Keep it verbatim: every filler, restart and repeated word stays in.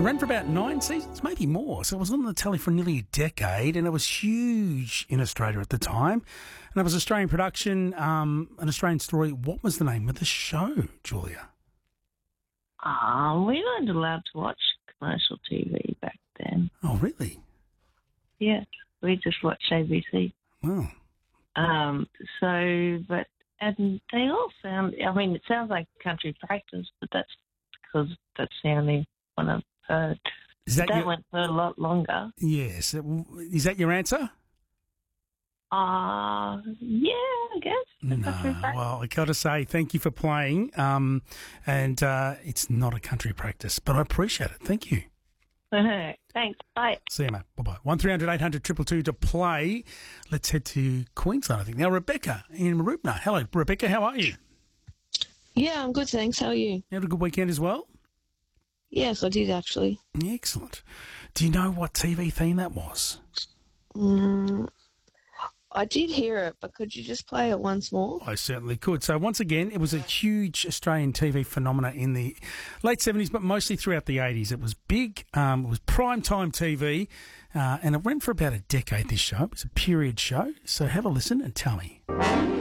It ran for about nine seasons, maybe more. So it was on the telly for nearly a decade, and it was huge in Australia at the time. And it was Australian production, um, an Australian story. What was the name of the show, Julia? Um, we weren't allowed to watch commercial T V back then. Oh, really? Yeah, we just watched A B C. Wow. Um, so, but, and they all sound, I mean, it sounds like country practice, but that's because that's the only one I've heard. Is that that your... went for a lot longer. Yes. Is that your answer? Uh, yeah, I guess. No, well, I got to say thank you for playing, um, and uh, it's not a country practice, but I appreciate it. Thank you. Thanks. Bye. See you, mate. Bye-bye. one three hundred eight hundred two two two to play. Let's head to Queensland, I think. Now, Rebecca in Mooroopna. Hello, Rebecca. How are you? Yeah, I'm good, thanks. How are you? You had a good weekend as well? Yes, I did, actually. Excellent. Do you know what T V theme that was? Mm, I did hear it, but could you just play it once more? I certainly could. So once again, it was a huge Australian T V phenomenon in the late seventies, but mostly throughout the eighties. It was big. Um, it was primetime T V, uh, and it went for about a decade, this show. It was a period show. So have a listen and tell me.